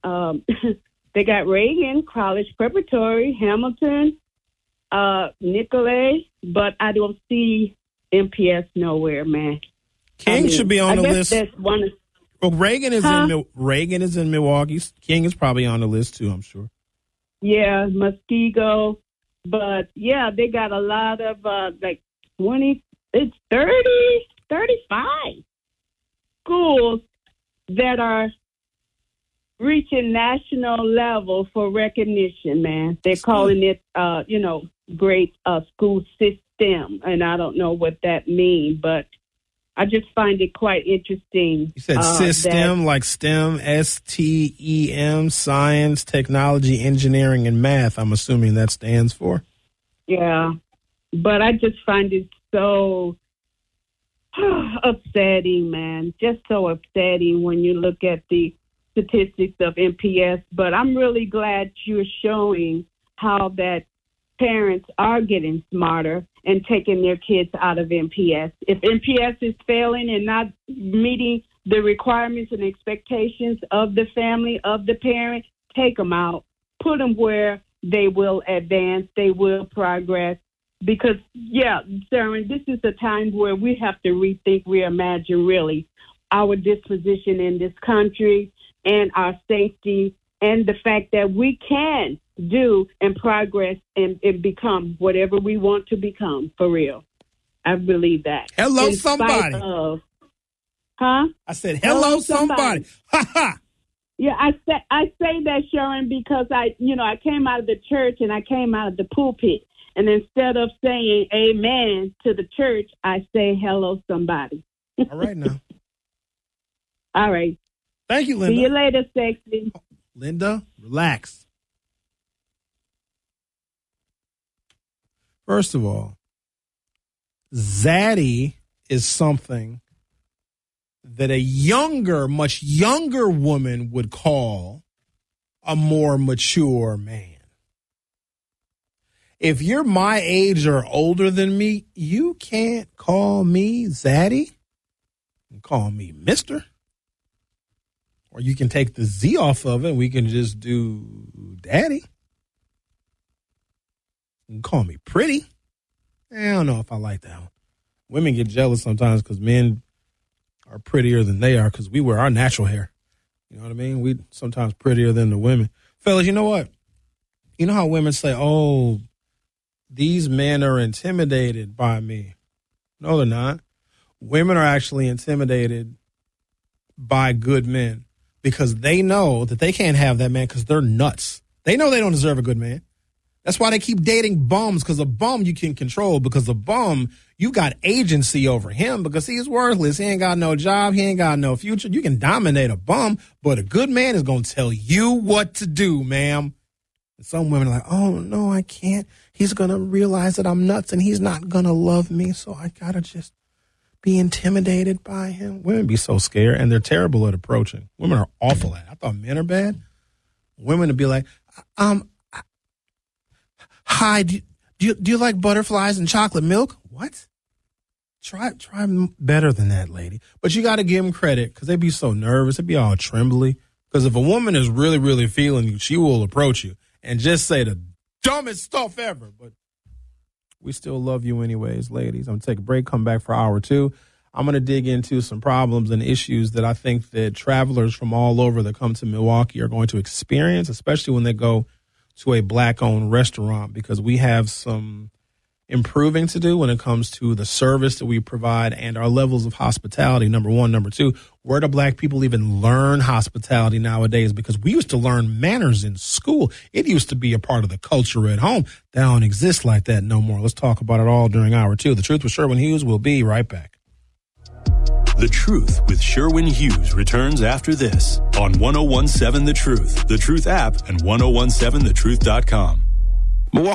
they got Reagan, College Preparatory, Hamilton, Nicolay, but I don't see MPS nowhere, man. King should be on the list. That's one of, well, Reagan is in Milwaukee. King is probably on the list too, I'm sure. Yeah, Muskego. But yeah, they got a lot of 20, it's 30, 35 schools that are reaching national level for recognition, man. They're calling it, great school system. And I don't know what that means, but I just find it quite interesting. You said system, like STEM, STEM, science, technology, engineering, and math. I'm assuming that stands for. Yeah, but I just find it so upsetting, man. Just so upsetting when you look at the statistics of MPS. But I'm really glad you're showing how that parents are getting smarter and taking their kids out of MPS. If MPS is failing and not meeting the requirements and expectations of the family, of the parent, take them out. Put them where they will advance, they will progress. Because, yeah, Sharon, this is a time where we have to rethink, reimagine, really, our disposition in this country and our safety and the fact that we can do and progress and become whatever we want to become, for real. I believe that. Hello, somebody. I said, hello, somebody. Ha ha. Yeah, I say that, Sharon, because I came out of the church and I came out of the pulpit. And instead of saying amen to the church, I say hello, somebody. All right, now. All right. Thank you, Linda. See you later, sexy. Linda, relax. First of all, zaddy is something that a much younger woman would call a more mature man. If you're my age or older than me, you can't call me zaddy. You can call me mister. Or you can take the Z off of it and we can just do daddy. You can call me pretty. I don't know if I like that one. Women get jealous sometimes because men are prettier than they are because we wear our natural hair. You know what I mean? We sometimes prettier than the women. Fellas, you know what? You know how women say, oh, these men are intimidated by me. No, they're not. Women are actually intimidated by good men because they know that they can't have that man because they're nuts. They know they don't deserve a good man. That's why they keep dating bums, because a bum you can control, because a bum, you got agency over him because he's worthless. He ain't got no job. He ain't got no future. You can dominate a bum, but a good man is going to tell you what to do, ma'am. And some women are like, oh, no, I can't. He's going to realize that I'm nuts and he's not going to love me, so I got to just be intimidated by him. Women be so scared, and they're terrible at approaching. Women are awful at it. I thought men are bad. Women would be like, hi, do you like butterflies and chocolate milk? What? Try better than that, lady. But you got to give them credit because they be so nervous. They be all trembly. Because if a woman is really, really feeling you, she will approach you and just say the dumbest stuff ever. But we still love you anyways, ladies. I'm going to take a break, come back for hour two. I'm going to dig into some problems and issues that I think that travelers from all over that come to Milwaukee are going to experience, especially when they go to a black-owned restaurant, because we have some improving to do when it comes to the service that we provide and our levels of hospitality, number one. Number two, where do black people even learn hospitality nowadays? Because we used to learn manners in school. It used to be a part of the culture at home. That don't exist like that no more. Let's talk about it all during hour two. The Truth with Sherwin Hughes will be right back. The Truth with Sherwin Hughes returns after this on 1017 The Truth, The Truth app, and 1017thetruth.com.